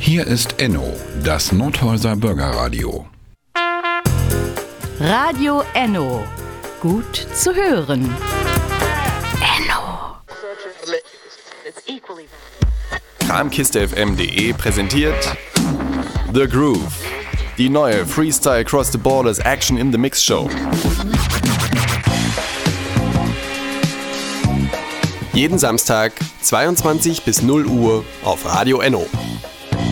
Hier ist Enno, das Nordhäuser Bürgerradio. Radio Enno. Gut zu hören. Enno. Kramkiste-fm.de präsentiert The Groove, die neue Freestyle Cross the Borders Action in the Mix Show. Jeden Samstag 22 bis 0 Uhr auf Radio Enno.